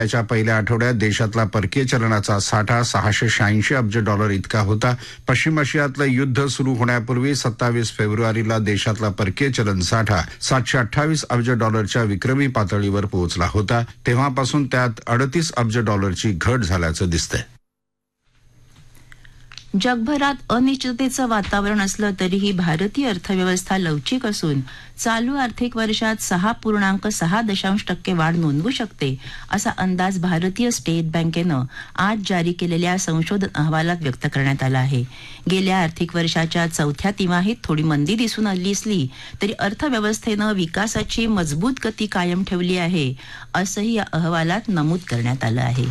त्याच्या पहिल्या आठवड्यात देशातला परकीय चलनाचा साठा $686 अब्ज इतका होता. पश्चिम आशियातलं युद्ध सुरू होण्यापूर्वी 27 फेब्रुवारीला देशातला परकीय चलन साठा $728 अब्ज विक्रमी पातळीवर पोहोचला होता. तेव्हापासून त्यात $38 अब्ज घट झाल्याचं दिसतंय. जगभरात अनिश्चिततेचं वातावरण असलं तरीही भारतीय अर्थव्यवस्था लवचिक असून चालू आर्थिक वर्षात 6.6% वाढ नोंदवू शकते असा अंदाज भारतीय स्टेट बँकेनं आज जारी केलेल्या संशोधन अहवालात व्यक्त करण्यात आला आहे. गेल्या आर्थिक वर्षाच्या चौथ्या तिमाहीत थोडी मंदी दिसून आली असली तरी अर्थव्यवस्थेनं विकासाची मजबूत गती कायम ठेवली आहे असंही या अहवालात नमूद करण्यात आलं आहे.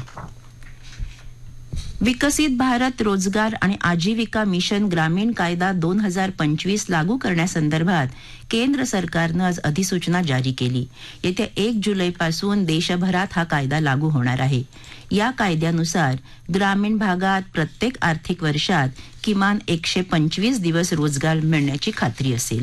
विकसित भारत रोजगार आणि आजीविका मिशन ग्रामीण कायदा 2025 लागू करण्यासंदर्भात केंद्र सरकारनं आज अधिसूचना जारी केली. येत्या 1 जुलैपासून देशभरात हा कायदा लागू होणार आहे. या कायद्यानुसार ग्रामीण भागात प्रत्येक आर्थिक वर्षात किमान 125 दिवस रोजगार मिळण्याची खात्री असेल.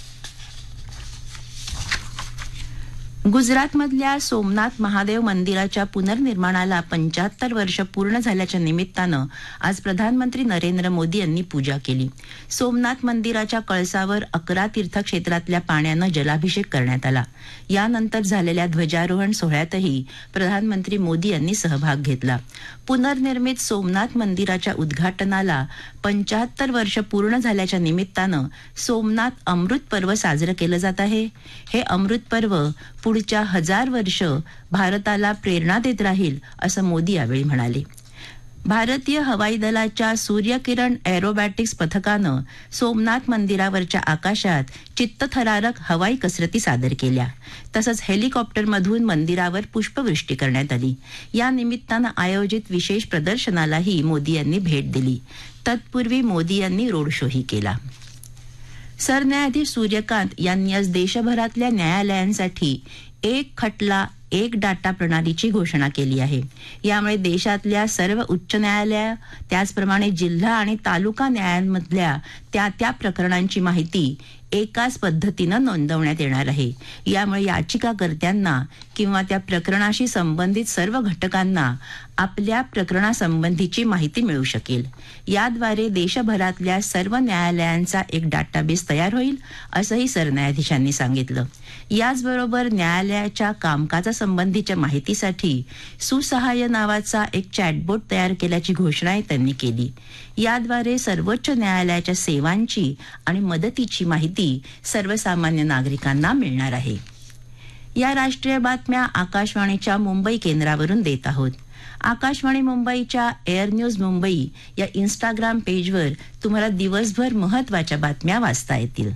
गुजरातमधल्या सोमनाथ महादेव मंदिराच्या पुनर्निर्माणाला 75 वर्ष पूर्ण झाल्याच्या निमित्तानं आज प्रधानमंत्री नरेंद्र मोदी यांनी पूजा केली. सोमनाथ मंदिराच्या कळसावर 11 तीर्थक्षेत्रातल्या पाण्यानं जलाभिषेक करण्यात आला. यानंतर झालेल्या ध्वजारोहण सोहळ्यातही प्रधानमंत्री मोदी यांनी सहभाग घेतला. पुनर्निर्मित सोमनाथ मंदिराच्या उद्घाटनाला 75 वर्ष पूर्ण झाल्याच्या निमित्तानं सोमनाथ अमृत पर्व साजरं केलं जात आहे. हे अमृत पर्व पुढच्या 1000 वर्ष भारताला प्रेरणा देत राहील असं मोदी यावेळी म्हणाले. भारतीय हवाई दलाच्या सूर्यकिरण एरोबॅटिक्स पथकानं सोमनाथ मंदिरावरच्या आकाशात चित्तथरारक हवाई कसरती सादर केल्या. तसंच हेलिकॉप्टरमधून मंदिरावर पुष्पवृष्टी करण्यात आली. या निमित्तानं आयोजित विशेष प्रदर्शनालाही मोदी यांनी भेट दिली. तत्पूर्वी मोदी यांनी रोड शोही केला. सरन्यायाधीश सूर्यकांत यांनी आज देशभरातल्या न्यायालयांसाठी एक खटला एक डाटा प्रणालीची घोषणा केली आहे. यामुळे देशातल्या सर्व उच्च न्यायालय त्याचप्रमाणे जिल्हा आणि तालुका न्यायालयांमधल्या त्या प्रकरणांची माहिती एकाच पद्धतीनं नोंदवण्यात येणार आहे. यामुळे याचिकाकर्त्यांना किंवा त्या प्रकरणाशी संबंधित सर्व घटकांना आपल्या प्रकरणासंबंधीची माहिती मिळू शकेल. याद्वारे देशभरातल्या सर्व न्यायालयांचा एक डाटाबेस तयार होईल असंही सरन्यायाधीशांनी सांगितलं. याचबरोबर न्यायालयाच्या कामकाजासंबंधीच्या माहितीसाठी सुसहाय्य नावाचा एक चॅटबोट तयार केल्याची घोषणाही त्यांनी केली. याद्वारे सर्वोच्च न्यायालयाच्या सेवांची आणि मदतीची माहिती सर्वसामान्य नागरिकांना मिळणार आहे. या राष्ट्रीय बातम्या आकाशवाणीच्या मुंबई केंद्रावरून देत आहोत. आकाशवाणी मुंबईच्या एअर न्यूज मुंबई या इंस्टाग्राम पेजवर तुम्हाला दिवसभर महत्त्वाच्या बातम्या वाचता येतील.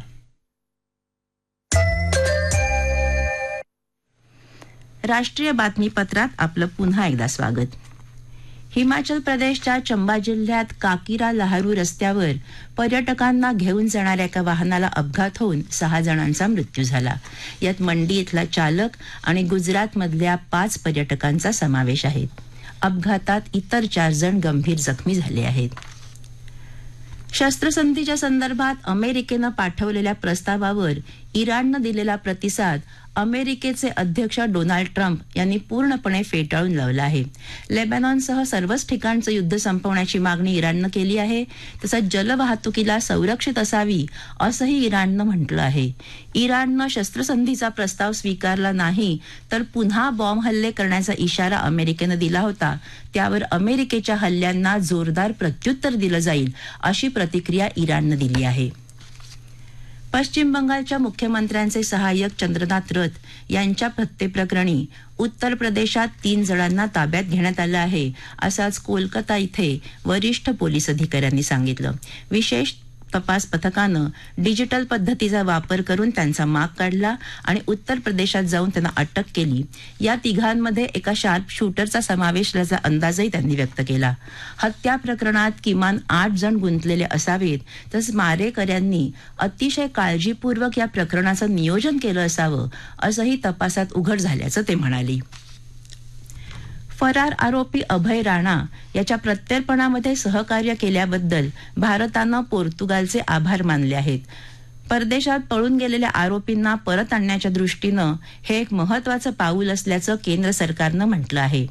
राष्ट्रीय बातमीपत्रात आपलं पुन्हा एकदा स्वागत. हिमाचल प्रदेशच्या चंबा जिल्ह्यात काकीरा लहारू रस्त्यावर पर्यटकांना घेऊन जाणाऱ्या एका वाहनाला अपघात होऊन 6 जणांचा मृत्यू झाला. यात मंडी इथला चालक आणि गुजरातमधल्या 5 पर्यटकांचा समावेश आहे. अपघातात इतर 4 जण गंभीर जखमी झाले आहेत. शस्त्रसंधीच्या संदर्भात अमेरिकेनं पाठवलेल्या प्रस्तावावर इराणनं दिलेला प्रतिसाद अमेरिकेचे अध्यक्ष डोनाल्ड ट्रम्प यांनी पूर्णपणे फेटाळून लावला आहे. लेबनॉनसह सर्वच ठिकाणचं युद्ध संपवण्याची मागणी इराणनं केली आहे. तसंच जलवाहतुकीला संरक्षित असावी असंही इराणनं म्हटलं आहे. इराणनं शस्त्रसंधीचा प्रस्ताव स्वीकारला नाही तर पुन्हा बॉम्ब हल्ले करण्याचा इशारा अमेरिकेनं दिला होता. त्यावर अमेरिकेच्या हल्ल्यांना जोरदार प्रत्युत्तर दिलं जाईल अशी प्रतिक्रिया इराणनं दिली आहे. पश्चिम बंगालच्या मुख्यमंत्र्यांचे सहाय्यक चंद्रनाथ रथ यांच्या हत्येप्रकरणी उत्तर प्रदेशात 3 जणांना ताब्यात घेण्यात आलं आहे असं आज कोलकाता इथे वरिष्ठ पोलीस अधिकाऱ्यांनी सांगितलं. विशेष तपास पथकानं डिजिटल पद्धतीचा वापर करून त्यांचा माग काढला आणि उत्तर प्रदेशात जाऊन त्यांना अटक केली. या तिघांमध्ये एका शार्प शूटरचा समावेश असल्याचा अंदाजही त्यांनी व्यक्त केला. हत्या प्रकरणात किमान 8 जण गुंतलेले असावेत. तसंच मारेकऱ्यांनी अतिशय काळजीपूर्वक या प्रकरणाचं नियोजन केलं असावं असंही तपासात उघड झाल्याचं ते म्हणाले. फरार आरोपी अभय राणा याच्या प्रत्यर्पणामध्ये सहकार्य केल्याबद्दल भारतानं पोर्तुगालचे आभार मानले आहेत. परदेशात पळून गेलेल्या आरोपींना परत आणण्याच्या दृष्टीनं हे एक महत्त्वाचं पाऊल असल्याचं केंद्र सरकारनं म्हटलं आहे.